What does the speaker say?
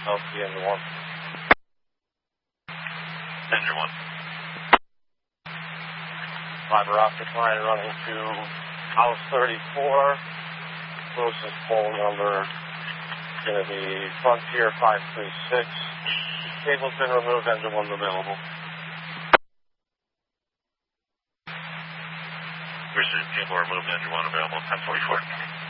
LC Engine 1. Engine 1. Fiber optic line running to house 34. Closest pole number going to be Frontier 536. Cable's been removed, engine 1's available. Received, cable removed, engine 1 available, 1044.